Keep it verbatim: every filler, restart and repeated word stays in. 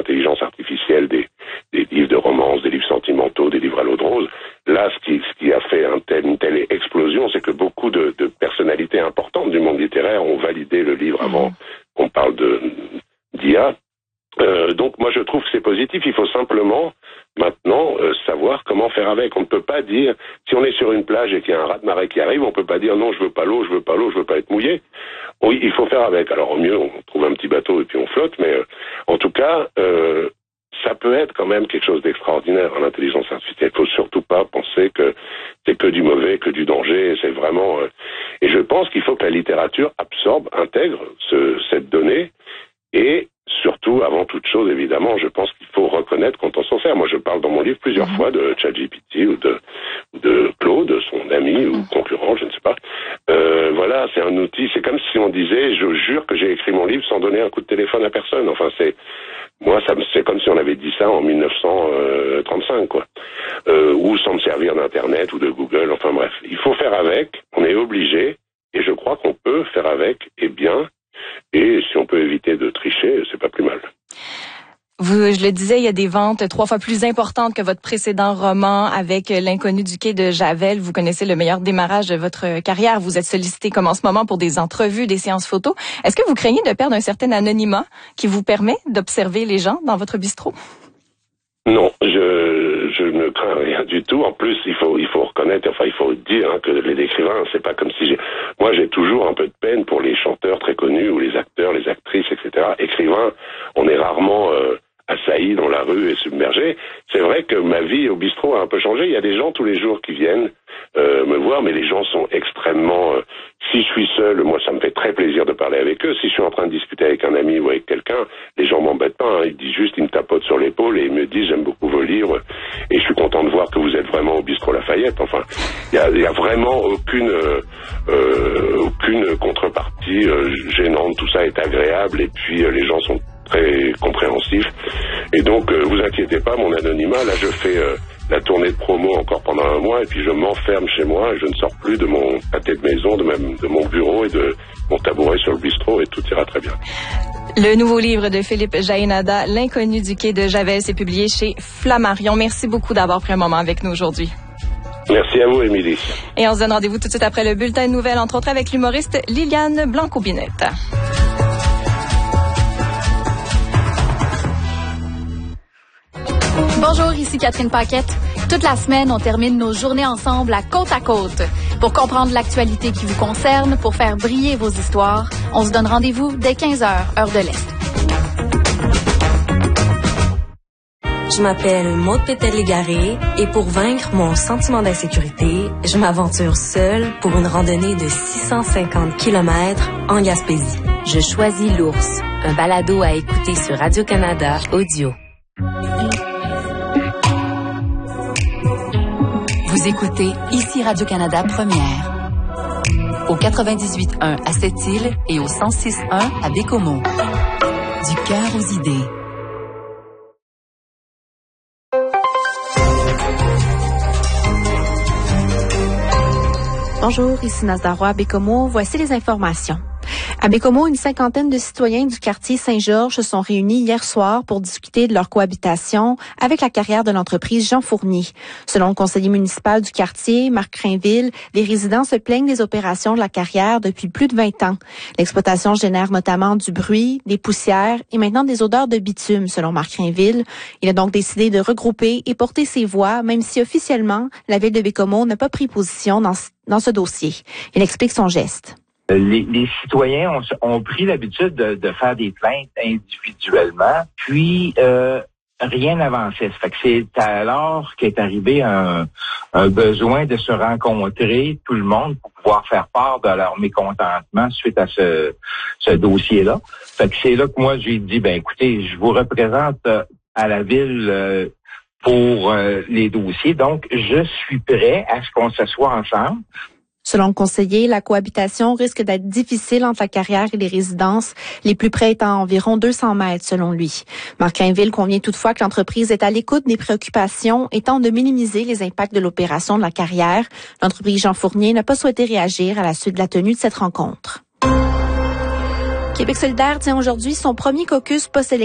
l'intelligence artificielle des, des livres de romance, des livres sentimentaux, des livres à l'eau de rose. Là, ce qui, ce qui a fait un tel, une telle explosion, c'est que beaucoup de, de personnalités importantes du monde littéraire ont validé le livre avant qu'on parle de d'I A. Euh, donc moi je trouve que c'est positif, il faut simplement maintenant euh, savoir comment faire avec. On ne peut pas dire, si on est sur une plage et qu'il y a un raz-de-marée qui arrive, on peut pas dire non je veux pas l'eau, je veux pas l'eau, je veux pas être mouillé. Oui, il faut faire avec. Alors au mieux on trouve un petit bateau et puis on flotte, mais euh, en tout cas euh, ça peut être quand même quelque chose d'extraordinaire en intelligence artificielle. Il faut surtout pas penser que c'est que du mauvais, que du danger, c'est vraiment... Euh... Et je pense qu'il faut que la littérature absorbe, intègre ce, cette donnée et surtout, avant toute chose, évidemment, je pense qu'il faut reconnaître quand on s'en sert. Moi, je parle dans mon livre plusieurs fois de ChatGPT ou de, de Claude, son ami ou concurrent, je ne sais pas. Euh, voilà, c'est un outil. C'est comme si on disait, je jure que j'ai écrit mon livre sans donner un coup de téléphone à personne. Enfin, c'est moi, ça, c'est comme si on avait dit ça en mille neuf cent trente-cinq, quoi. Euh, ou sans me servir d'Internet ou de Google. Enfin bref, il faut faire avec. On est obligé, et je crois qu'on peut faire avec, et bien. Et si on peut éviter de tricher, c'est pas plus mal. Vous, je le disais, il y a des ventes trois fois plus importantes que votre précédent roman avec L'inconnu du quai de Javel. Vous connaissez le meilleur démarrage de votre carrière. Vous êtes sollicité comme en ce moment pour des entrevues, des séances photos. Est-ce que vous craignez de perdre un certain anonymat qui vous permet d'observer les gens dans votre bistrot? Non, je, je ne crains rien du tout. En plus, il faut, il faut reconnaître, enfin, il faut dire hein, que les écrivains, c'est pas comme si j'ai... Moi, j'ai toujours un peu de peine pour les chanteurs très connus ou les acteurs, les actrices, et cetera. Écrivains, on est rarement euh, assaillis dans la rue et submergés. C'est vrai que ma vie au bistrot a un peu changé. Il y a des gens tous les jours qui viennent euh, me voir, mais les gens sont extrêmement... Euh, si je suis seul, moi, ça me fait très plaisir de parler avec eux. Si je suis en train de discuter avec un ami ou avec quelqu'un, les gens m'embêtent pas. Hein. Ils disent juste, ils me tapotent sur l'épaule et ils me disent, j'aime beaucoup vos livres et je suis content de voir que vous êtes vraiment au bistrot Lafayette. Enfin, il y a, y a vraiment aucune euh, euh, aucune contrepartie euh, gênante. Tout ça est agréable et puis euh, les gens sont très compréhensifs. Et donc, euh, vous inquiétez pas, mon anonymat, là, je fais... Euh, la tournée de promo encore pendant un mois et puis je m'enferme chez moi et je ne sors plus de mon pâté de maison, de, même, de mon bureau et de mon tabouret sur le bistrot et tout ira très bien. Le nouveau livre de Philippe Jaénada, L'inconnu du quai de Javel, c'est publié chez Flammarion. Merci beaucoup d'avoir pris un moment avec nous aujourd'hui. Merci à vous, Émilie. Et on se donne rendez-vous tout de suite après le bulletin de nouvelles, entre autres avec l'humoriste Liliane Blanco-Binette. Bonjour, ici Catherine Paquette. Toute la semaine, on termine nos journées ensemble à Côte à Côte. Pour comprendre l'actualité qui vous concerne, pour faire briller vos histoires, on se donne rendez-vous dès quinze heures, heure de l'Est. Je m'appelle Maude Pétel-Légaré et pour vaincre mon sentiment d'insécurité, je m'aventure seule pour une randonnée de six cent cinquante kilomètres en Gaspésie. Je choisis l'ours, un balado à écouter sur Radio-Canada Audio. Vous écoutez ici Radio-Canada Première. Au quatre-vingt-dix-huit point un à Sept-Îles et au cent six point un à Bécomo. Du cœur aux idées. Bonjour, ici Nazda Roy à Bécomo. Voici les informations. À Bécomo, une cinquantaine de citoyens du quartier Saint-Georges se sont réunis hier soir pour discuter de leur cohabitation avec la carrière de l'entreprise Jean Fournier. Selon le conseiller municipal du quartier, Marc Crainville, les résidents se plaignent des opérations de la carrière depuis plus de vingt ans. L'exploitation génère notamment du bruit, des poussières et maintenant des odeurs de bitume, selon Marc Crainville. Il a donc décidé de regrouper et porter ses voix, même si officiellement, la ville de Bécomo n'a pas pris position dans, dans ce dossier. Il explique son geste. Les, les citoyens ont, ont pris l'habitude de, de faire des plaintes individuellement, puis euh, rien n'avançait. Ça fait que c'est alors qu'est arrivé un, un besoin de se rencontrer, tout le monde, pour pouvoir faire part de leur mécontentement suite à ce, ce dossier-là. Fait que c'est là que moi, j'ai dit, ben écoutez, je vous représente euh, à la ville euh, pour euh, les dossiers, donc je suis prêt à ce qu'on s'assoie ensemble. Selon le conseiller, la cohabitation risque d'être difficile entre la carrière et les résidences, les plus près étant à environ deux cents mètres selon lui. Marc Crainville convient toutefois que l'entreprise est à l'écoute des préoccupations et tente de minimiser les impacts de l'opération de la carrière. L'entreprise Jean Fournier n'a pas souhaité réagir à la suite de la tenue de cette rencontre. Québec solidaire tient aujourd'hui son premier caucus post-électoral